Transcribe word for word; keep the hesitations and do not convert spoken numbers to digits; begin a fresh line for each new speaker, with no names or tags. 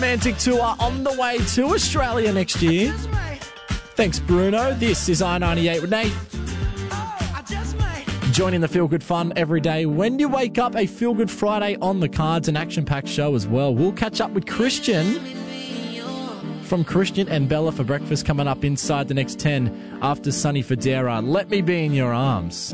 Romantic tour on the way to Australia next year. Thanks, Bruno. This is I ninety-eight with Nate. Joining the Feel Good fun every day. When you wake up, a Feel Good Friday on the cards, an action-packed show as well. We'll catch up with Christian from Christian and Bella for breakfast coming up inside the next ten after Sunny Federa. Let me be in your arms.